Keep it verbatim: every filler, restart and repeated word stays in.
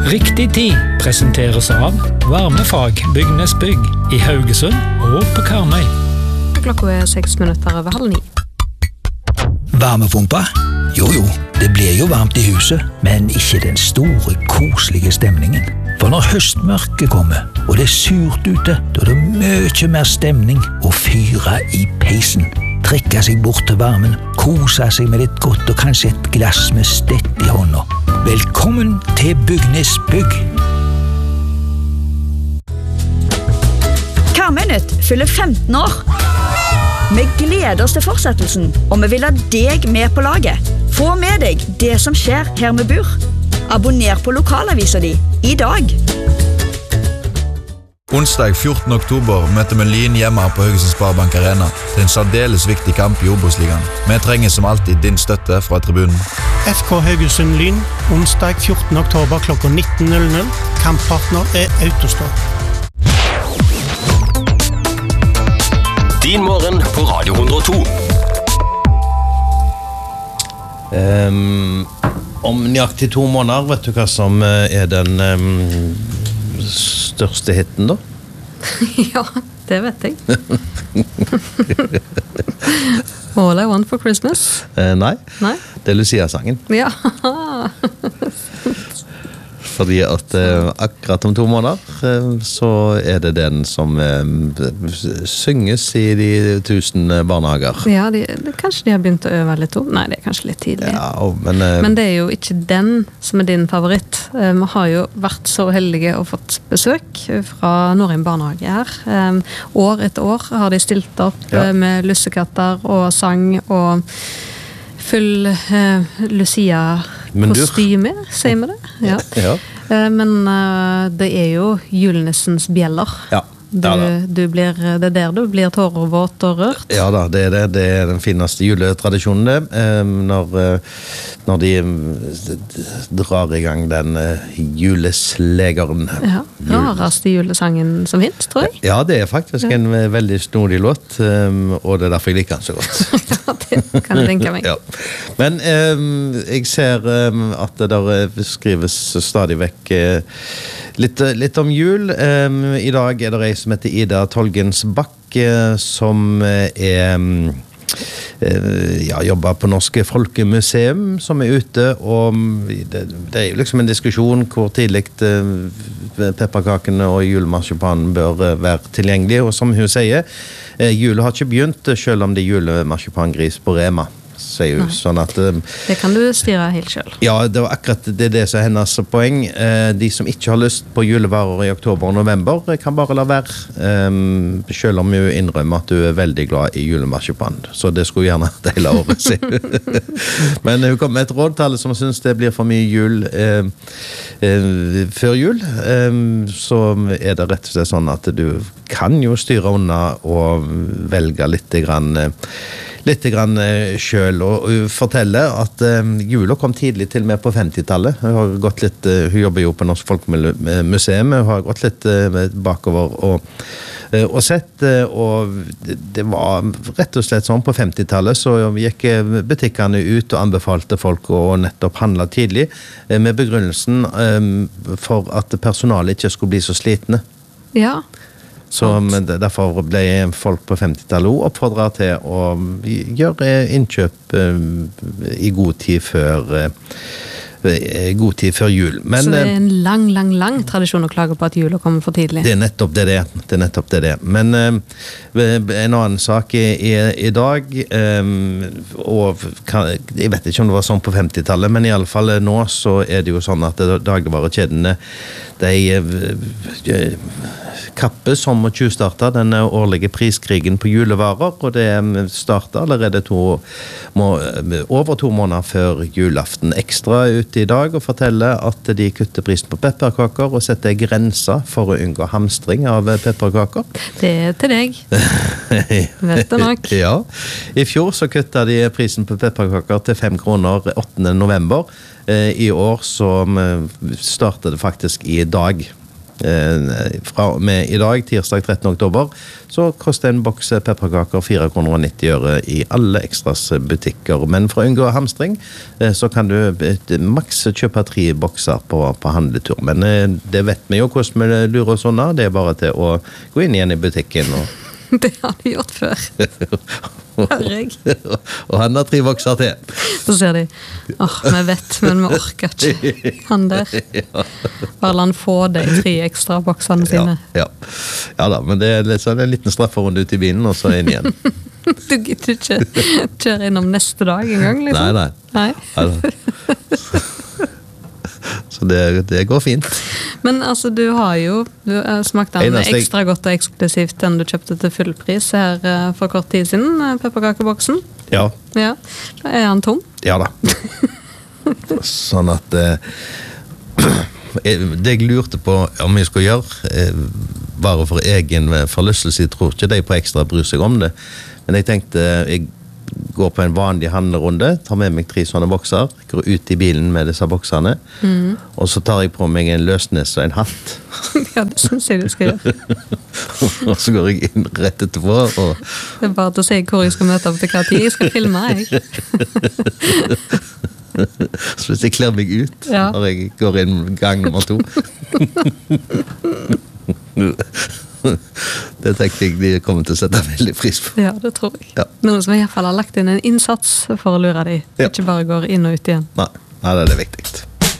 Riktig tid presenteres av Varmefag Bygnes Bygg i Haugesund og på Karmøy. Klokka er seks minutter over halv ni. Varmepumpa? Jo jo, det blir jo varmt i huset, men ikke den store, koselige stemningen. For når høstmørket kommer, og det er surt ute, da er det mye mer stemning å fyre i peisen. Trekke seg bort til varmen, kose seg med litt godt og kanskje et glass med stett i hånda. Velkommen til Bygnes Bygg! Karmøynytt fyller femten år. Vi gleder oss til fortsettelsen, og vi vil ha deg med på laget. Få med deg det som skjer her vi bor. Abonner på lokalavisa di i dag. Onsdag fjortende oktober møter vi Lyn hjemme på Haugesund Sparebank Arena. Det er en særdeles viktig kamp i Obos-ligaen. Vi trenger som alltid din støtte fra tribunen. F K Haugesund Lyn, onsdag fjortende oktober klokka nitten null null. Kamppartner er Autostore. Din morgen på Radio hundre og to. Um, om nøyaktig to måneder, vet du hva som er den um, største hitten da? Ja, det vet jeg. All I Want for Christmas? Uh, nei. Nei, det er Lucia-sangen. Ja. Fordi at uh, akkurat om to måneder uh, så er det den som uh, synges i de tusen barnehager. Ja, de, de, kanskje de har begynt å øve litt om. Nei, det er kanskje litt tidlig. Ja, men, uh, men det er jo ikke den som er din favoritt. Uh, vi har jo vært så heldige og fått besøk fra Norheim barnehage her. Um, år etter år har de stilt opp ja. uh, med lussekatter og sang og full uh, Lucia-kostyme, sier vi det? Ja. Ja. Uh, men uh, det er jo julenissens bjeller. Ja. Du, du blir, det er der du blir tårervåt og rørt. Ja da, det er det. Det er den fineste juletradisjonen det. Um, når, når de drar i gang den uh, juleslegeren. Ja, rareste julesangen som finnes, tror jeg. Ja, det er faktisk en ja. veldig snodig låt, um, og det er derfor jeg liker den så godt. Ja, det kan jeg tenke meg. Ja. Men um, jeg ser um, at det der skrives stadig vekk uh, litt, litt om jul. Um, I dag er det ei som heter Ida Tolgensbakk, som er ja, jobber på Norske Folkemuseum, som er ute, og det, det er jo liksom en diskusjon hvor tidlig pepperkakene og julemarsipanen bør være tilgjengelige, og som hun sier, jule har ikke begynt, selv om det er julemarsipan-gris på Rema. Sier hun, sånn at, det kan du styre helt selv. Ja, det var akkurat det, det som er hennes poeng. De som ikke har lyst på julevarer i oktober og november kan bare la være, selv om hun innrømmer at du er veldig glad i julemarsipan. Så det skulle gjerne hele året si. Men hun kom med et råd til alle som synes det blir for mye jul eh, eh, før jul. Eh, så er det rett og slett sånn at du kan jo styre unna og velge litt grann litt grann selv, og hun forteller at uh, jula kom tidlig til med på femtitallet. Hun har gått litt, uh, hun jobber jo på Norsk Folkemuseum, hun har gått litt uh, bakover og, uh, og sett, uh, og det, det var rett og slett sånn på femtitallet, så gikk butikkene ut og anbefalte folk å nettopp handle tidlig, uh, med begrunnelsen um, for at personalet ikke skulle bli så slitne. Ja. Så derfor ble folk på femtitallet oppfordret til å gjøre innkjøp i god tid før, god tid før jul. Men, så det er en lang, lang, lang tradisjon å klage på at jula kommer for tidlig? Det er nettopp det det. Det er nettopp det det. Men en annen sak i, i, i dag, og jeg vet ikke om det var sånn på femtitallet, men i alle fall nå så er det jo sånn at dagligvarekjedene, de kappes om å tjuvstarte den årlige priskrigen på julevarer, og det starter allerede to, må, over to måneder før julaften. Ekstra ute i dag og forteller at de kutter prisen på pepperkaker og setter grenser for å unngå hamstring av pepperkaker. Det er til deg. Vet du nok. Ja. I fjor så kuttet de prisen på pepperkaker til fem kroner åttende november. I år så starter det faktisk i dag. Eh, fra med i dag, tirsdag trettende oktober, så koster en boks pepperkaker fire kroner og nitti øre i alle Ekstras butikker. Men for å unngå hamstring, eh, så kan du eh, maks kjøpe tre bokser på, på handletur. Men eh, det vet vi jo hvordan vi lurer oss unna. Det er bare til å gå inn igjen i butikken og Det har de gjort før. Hører jeg. og han har tre bokser til. Så sier de, åh, vi vet, men vi orker ikke. Han der. Bare la han få de tre ekstra boksene sine. Ja, ja. ja da, men det er litt sånn en liten strafferunde ut i bilen, og så inn igjen. Du gidder ikke kjøre innom neste dag en gang, liksom? Nei, nei. Nei. nei så det, det går fint. Men altså, du har jo du uh, smakte den Eneste ekstra godt og eksklusivt den du kjøpte til fullpris her uh, for kort tid siden, uh, pepperkakeboksen. Ja. Ja. Er han tom? Ja da. sånn at uh, det jeg lurte på om jeg skulle gjøre, uh, bare for egen forlystelse, jeg tror ikke de på Ekstra bryr seg om det, men jeg tenkte, jeg går på en vanlig handlerunde, tar med meg tre sånne bokser, går ut i bilen med disse boksene, mm. og så tar jeg på meg en løsnes og en hatt. Ja, det synes jeg du skal gjøre. og så går jeg inn rett etterpå. Og det er bare til å si hvor jeg skal møte opp til hva tid. Jeg skal filme, jeg. så hvis jeg kler meg ut, ja. når jeg går inn gang nummer to. Det tenkte jeg de kommer til å sette veldig pris på. Ja, det tror jeg. Ja. Noen som i hvert fall har lagt inn en innsats for å lure de, ja. ikke bare går inn og ut igjen. Nei, Nei det er det viktig.